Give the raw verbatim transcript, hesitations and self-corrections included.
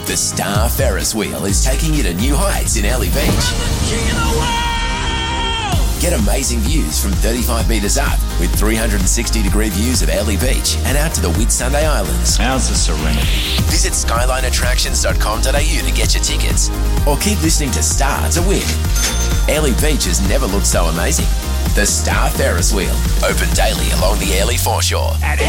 The Star Ferris Wheel is taking you to new heights in Airlie Beach. Get amazing views from thirty-five metres up with three hundred sixty degree views of Airlie Beach and out to the Whitsunday Islands. How's the serenity? Visit skyline attractions dot com dot a u to get your tickets or keep listening to Star to win. Airlie Beach has never looked so amazing. The Star Ferris Wheel, open daily along the Airlie foreshore. At